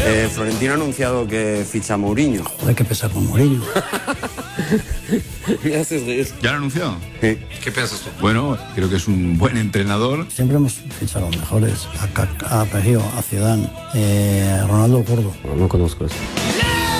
Florentino ha anunciado que ficha a Mourinho. Joder, que pesa con Mourinho. Me haces reír. ¿Ya lo anunció? Sí. ¿Qué piensas tú? Bueno, creo que es un buen entrenador. Siempre hemos fichado a los mejores. A Pejío, a Zidane, Ronaldo Gordo. No conozco eso.